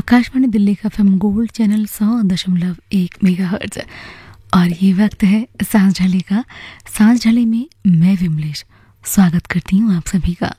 आकाशवाणी दिल्ली का FM gold channel 100.1 megahertz. और ये वक्त है सांझ ढले का। सांझ ढले में मैं विमलेश स्वागत करती हूँ आप सभी का।